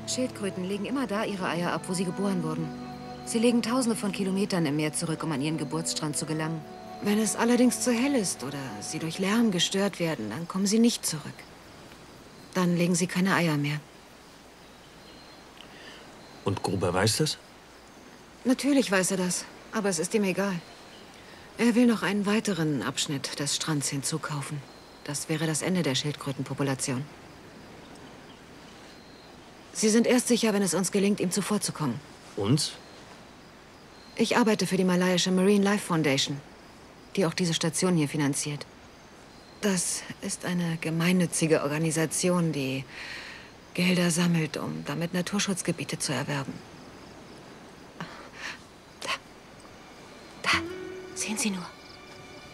Schildkröten legen immer da ihre Eier ab, wo sie geboren wurden. Sie legen Tausende von Kilometern im Meer zurück, um an ihren Geburtsstrand zu gelangen. Wenn es allerdings zu hell ist oder sie durch Lärm gestört werden, dann kommen sie nicht zurück. Dann legen sie keine Eier mehr. Und Gruber weiß das? Natürlich weiß er das, aber es ist ihm egal. Er will noch einen weiteren Abschnitt des Strands hinzukaufen. Das wäre das Ende der Schildkrötenpopulation. Sie sind erst sicher, wenn es uns gelingt, ihm zuvorzukommen. Uns? Ich arbeite für die malaiische Marine Life Foundation, die auch diese Station hier finanziert. Das ist eine gemeinnützige Organisation, die Gelder sammelt, um damit Naturschutzgebiete zu erwerben. Da. Sehen Sie nur.